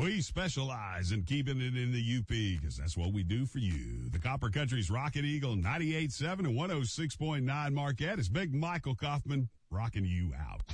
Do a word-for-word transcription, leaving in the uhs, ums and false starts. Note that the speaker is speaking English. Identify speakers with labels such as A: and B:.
A: We specialize in keeping it in the U P because that's what we do for you. The Copper Country's Rocket Eagle ninety-eight point seven and one oh six point nine Marquette is Big Michael Kaufman rocking you out.